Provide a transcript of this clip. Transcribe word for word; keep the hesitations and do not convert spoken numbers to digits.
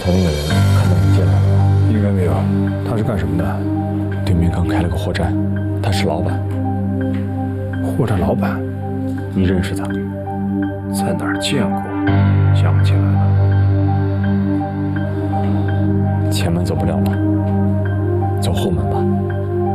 才那个人看到你进来了吗？ 应该没有。他是干什么的？ 对面刚开了个货站，他是老板。 货站老板？ 你认识他？ 在哪儿见过？想不起来了。 前门走不了了，走后门吧。